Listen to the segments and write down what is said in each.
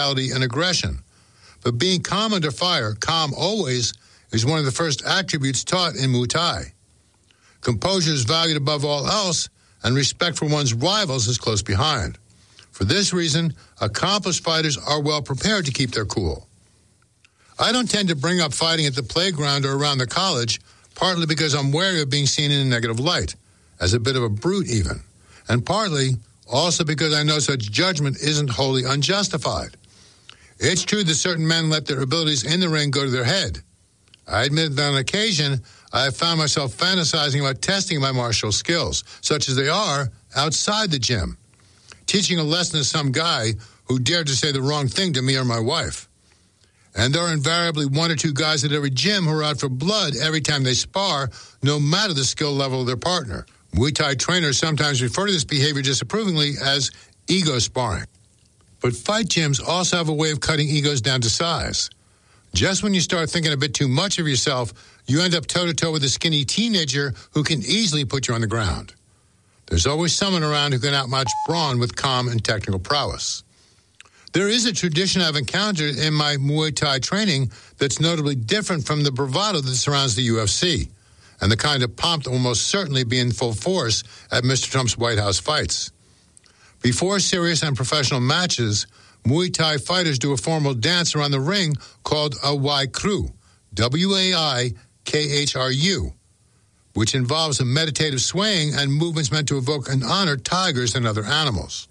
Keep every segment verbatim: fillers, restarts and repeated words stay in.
and aggression. But being calm under fire, calm always, is one of the first attributes taught in Muay Thai. Composure is valued above all else, and respect for one's rivals is close behind. For this reason, accomplished fighters are well prepared to keep their cool. I don't tend to bring up fighting at the playground or around the college, partly because I'm wary of being seen in a negative light, as a bit of a brute even, and partly also because I know such judgment isn't wholly unjustified. It's true that certain men let their abilities in the ring go to their head. I admit that on occasion, I have found myself fantasizing about testing my martial skills, such as they are outside the gym, teaching a lesson to some guy who dared to say the wrong thing to me or my wife. And there are invariably one or two guys at every gym who are out for blood every time they spar, no matter the skill level of their partner. Muay Thai trainers sometimes refer to this behavior disapprovingly as ego sparring. But fight gyms also have a way of cutting egos down to size. Just when you start thinking a bit too much of yourself, you end up toe-to-toe with a skinny teenager who can easily put you on the ground. There's always someone around who can outmatch brawn with calm and technical prowess. There is a tradition I've encountered in my Muay Thai training that's notably different from the bravado that surrounds the U F C, and the kind of pomp that will most certainly be in full force at Mister Trump's White House fights. Before serious and professional matches, Muay Thai fighters do a formal dance around the ring called a Wai Kru, W A I K H R U, which involves a meditative swaying and movements meant to evoke and honor tigers and other animals.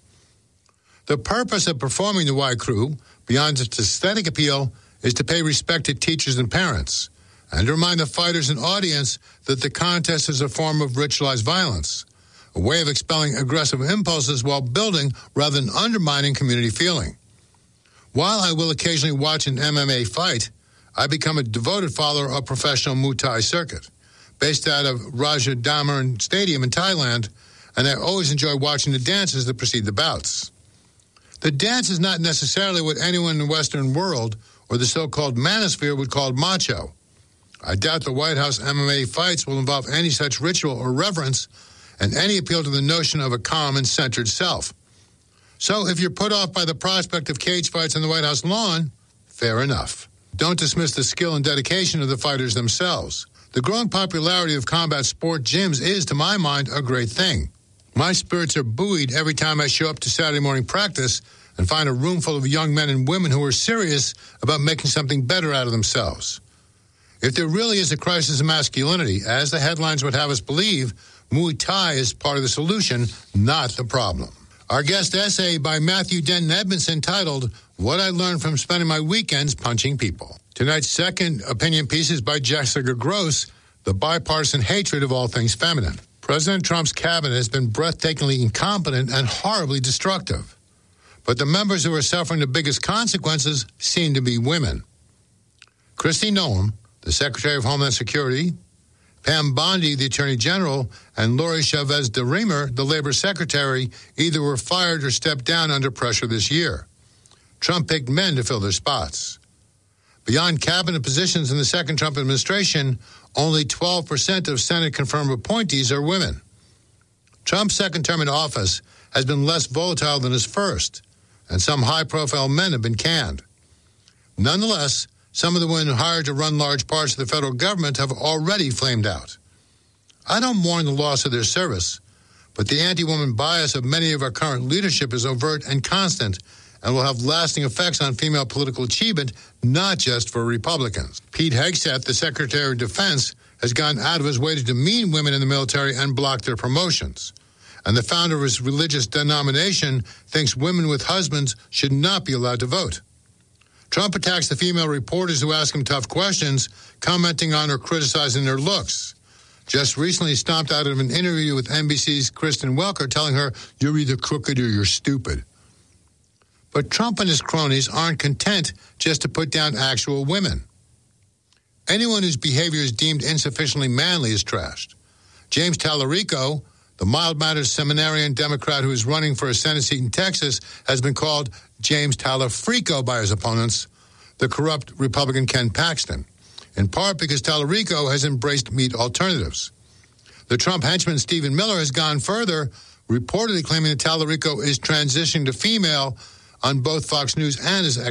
The purpose of performing the Wai Kru, beyond its aesthetic appeal, is to pay respect to teachers and parents, and to remind the fighters and audience that the contest is a form of ritualized violence, a way of expelling aggressive impulses while building rather than undermining community feeling. While I will occasionally watch an M M A fight, I become a devoted follower of professional Muay Thai circuit, based out of Raja Damarin Stadium in Thailand, and I always enjoy watching the dances that precede the bouts. The dance is not necessarily what anyone in the Western world or the so-called manosphere would call macho. I doubt the White House M M A fights will involve any such ritual or reverence and any appeal to the notion of a calm and centered self. So if you're put off by the prospect of cage fights on the White House lawn, fair enough. Don't dismiss the skill and dedication of the fighters themselves. The growing popularity of combat sport gyms is, to my mind, a great thing. My spirits are buoyed every time I show up to Saturday morning practice and find a room full of young men and women who are serious about making something better out of themselves. If there really is a crisis of masculinity, as the headlines would have us believe, Muay Thai is part of the solution, not the problem. Our guest essay by Matthew Denton Edmondson titled, What I Learned from Spending My Weekends Punching People. Tonight's second opinion piece is by Jessica Gross, The Bipartisan Hatred of All Things Feminine. President Trump's cabinet has been breathtakingly incompetent and horribly destructive. But the members who are suffering the biggest consequences seem to be women. Kristi Noem, the Secretary of Homeland Security, Pam Bondi, the Attorney General, and Lori Chavez de Remer, the Labor Secretary, either were fired or stepped down under pressure this year. Trump picked men to fill their spots. Beyond cabinet positions in the second Trump administration, only twelve percent of Senate-confirmed appointees are women. Trump's second term in office has been less volatile than his first, and some high-profile men have been canned. Nonetheless, some of the women hired to run large parts of the federal government have already flamed out. I don't mourn the loss of their service, but the anti-woman bias of many of our current leadership is overt and constant and will have lasting effects on female political achievement, not just for Republicans. Pete Hegseth, the Secretary of Defense, has gone out of his way to demean women in the military and block their promotions. And the founder of his religious denomination thinks women with husbands should not be allowed to vote. Trump attacks the female reporters who ask him tough questions, commenting on or criticizing their looks. Just recently stomped out of an interview with N B C's Kristen Welker, telling her, "You're either crooked or you're stupid." But Trump and his cronies aren't content just to put down actual women. Anyone whose behavior is deemed insufficiently manly is trashed. James Tallarico, the mild-mannered seminarian Democrat who is running for a Senate seat in Texas, has been called James Talafrico by his opponents, the corrupt Republican Ken Paxton, in part because Tallarico has embraced meat alternatives. The Trump henchman Stephen Miller has gone further, reportedly claiming that Tallarico is transitioning to female on both Fox News and his